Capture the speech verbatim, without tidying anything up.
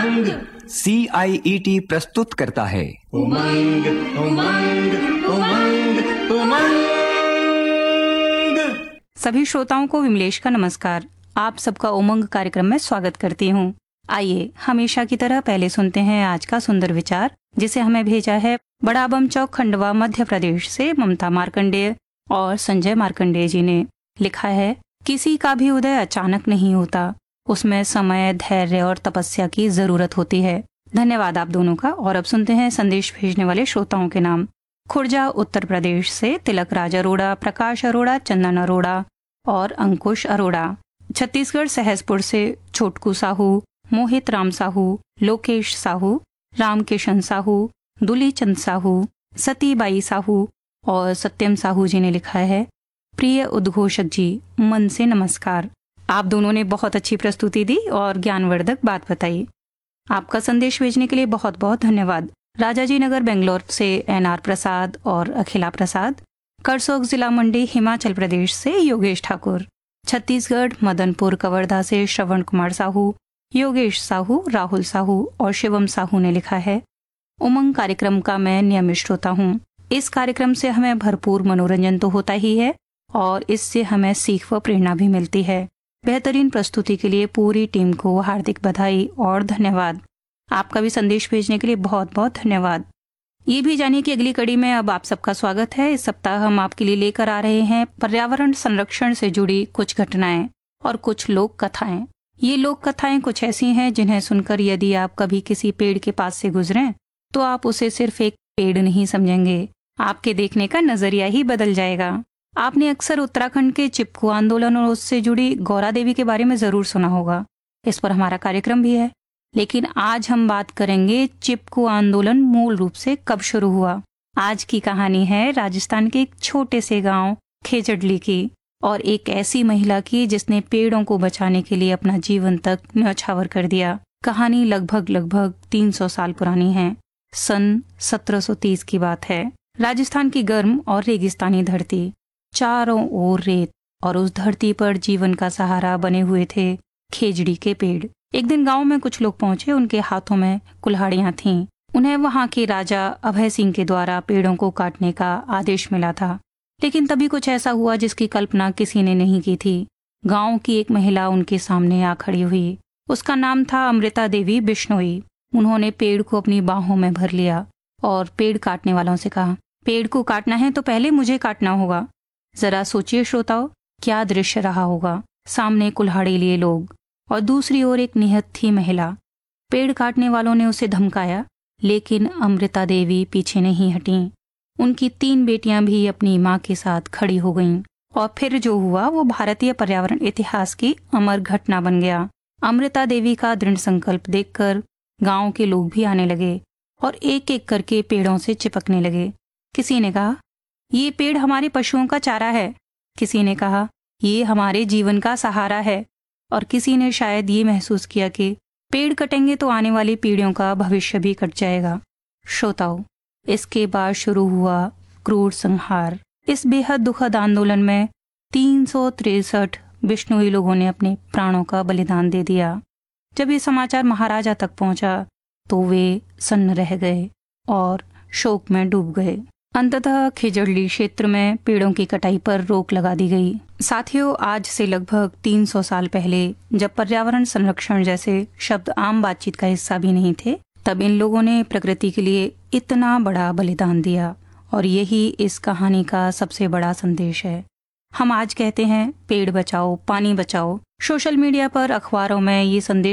उमंग सी आई E T प्रस्तुत करता है उमंग उमंग उमंग उमंग। सभी श्रोताओं को विमलेश का नमस्कार। आप सबका उमंग कार्यक्रम में स्वागत करती हूँ। आइए हमेशा की तरह पहले सुनते हैं आज का सुंदर विचार, जिसे हमें भेजा है बड़ा बम चौक खंडवा मध्य प्रदेश से ममता मार्कंडेय और संजय मार्कंडेय जी ने लिखा है। किसी का भी उदय अचानक नहीं होता, उसमें समय, धैर्य और तपस्या की जरूरत होती है। धन्यवाद आप दोनों का। और अब सुनते हैं संदेश भेजने वाले श्रोताओं के नाम। खुर्जा उत्तर प्रदेश से तिलक राज अरोड़ा, प्रकाश अरोड़ा, चंदन अरोड़ा और अंकुश अरोड़ा। छत्तीसगढ़ सहसपुर से छोटकू साहू, मोहित राम साहू, लोकेश साहू, रामकिशन साहू, दुली चंद साहू, सतीबाई साहू और सत्यम साहू जी ने लिखा है। प्रिय उद्घोषक जी, मन से नमस्कार। आप दोनों ने बहुत अच्छी प्रस्तुति दी और ज्ञानवर्धक बात बताई। आपका संदेश भेजने के लिए बहुत बहुत धन्यवाद। राजाजी नगर बेंगलोर से एन आर प्रसाद और अखिला प्रसाद। करसोग जिला मंडी हिमाचल प्रदेश से योगेश ठाकुर। छत्तीसगढ़ मदनपुर कवर्धा से श्रवण कुमार साहू, योगेश साहू, राहुल साहू और शिवम साहू ने लिखा है। उमंग कार्यक्रम का मैं नियमित श्रोता हूँ। इस कार्यक्रम से हमें भरपूर मनोरंजन तो होता ही है और इससे हमें सीख व प्रेरणा भी मिलती है। बेहतरीन प्रस्तुति के लिए पूरी टीम को हार्दिक बधाई और धन्यवाद। आपका भी संदेश भेजने के लिए बहुत बहुत धन्यवाद। ये भी जानिए कि अगली कड़ी में अब आप सबका स्वागत है। इस सप्ताह हम आपके लिए लेकर आ रहे हैं पर्यावरण संरक्षण से जुड़ी कुछ घटनाएं और कुछ लोक कथाएं। ये लोक कथाएं कुछ ऐसी हैं जिन्हें सुनकर यदि आप कभी किसी पेड़ के पास से गुजरें तो आप उसे सिर्फ एक पेड़ नहीं समझेंगे, आपके देखने का नजरिया ही बदल जाएगा। आपने अक्सर उत्तराखंड के चिपकू आंदोलन और उससे जुड़ी गौरा देवी के बारे में जरूर सुना होगा। इस पर हमारा कार्यक्रम भी है। लेकिन आज हम बात करेंगे चिपकू आंदोलन मूल रूप से कब शुरू हुआ। आज की कहानी है राजस्थान के एक छोटे से गांव खेजड़ली की और एक ऐसी महिला की जिसने पेड़ों को बचाने के लिए अपना जीवन तक न्यौछावर कर दिया। कहानी लगभग लगभग तीन सौ साल पुरानी है। सन सत्रह सौ तीस की बात है। राजस्थान की गर्म और रेगिस्तानी धरती, चारों ओर रेत, और उस धरती पर जीवन का सहारा बने हुए थे खेजड़ी के पेड़। एक दिन गांव में कुछ लोग पहुंचे। उनके हाथों में कुल्हाड़ियां थीं। उन्हें वहां के राजा अभय सिंह के द्वारा पेड़ों को काटने का आदेश मिला था। लेकिन तभी कुछ ऐसा हुआ जिसकी कल्पना किसी ने नहीं की थी। गांव की एक महिला उनके सामने आ खड़ी हुई। उसका नाम था अमृता देवी बिश्नोई। उन्होंने पेड़ को अपनी बाहों में भर लिया और पेड़ काटने वालों से कहा, पेड़ को काटना है तो पहले मुझे काटना होगा। जरा सोचिए श्रोताओ, क्या दृश्य रहा होगा। सामने कुल्हाड़ी लिए लोग और दूसरी ओर एक निहत्थी महिला। पेड़ काटने वालों ने उसे धमकाया, लेकिन अमृता देवी पीछे नहीं हटीं। उनकी तीन बेटियां भी अपनी मां के साथ खड़ी हो गईं और फिर जो हुआ वो भारतीय पर्यावरण इतिहास की अमर घटना बन गया। अमृता देवी का दृढ़ संकल्प देखकर गांव के लोग भी आने लगे और एक एक करके पेड़ों से चिपकने लगे। किसी ने कहा, ये पेड़ हमारे पशुओं का चारा है। किसी ने कहा, ये हमारे जीवन का सहारा है। और किसी ने शायद ये महसूस किया कि पेड़ कटेंगे तो आने वाली पीढ़ियों का भविष्य भी कट जाएगा। श्रोताओं, इसके बाद शुरू हुआ क्रूर संहार। इस बेहद दुखद आंदोलन में तीन सौ तिरसठ बिश्नोई लोगों ने अपने प्राणों का बलिदान दे दिया। जब ये समाचार महाराजा तक पहुंचा तो वे सन्न रह गए और शोक में डूब गए। अंततः खेजड़ली क्षेत्र में पेड़ों की कटाई पर रोक लगा दी गई। साथियों, आज से लगभग तीन सौ साल पहले जब पर्यावरण संरक्षण जैसे शब्द आम बातचीत का हिस्सा भी नहीं थे, तब इन लोगों ने प्रकृति के लिए इतना बड़ा बलिदान दिया और यही इस कहानी का सबसे बड़ा संदेश है। हम आज कहते हैं पेड़ बचाओ, पानी बचाओ। सोशल मीडिया पर, अखबारों में ये संदेश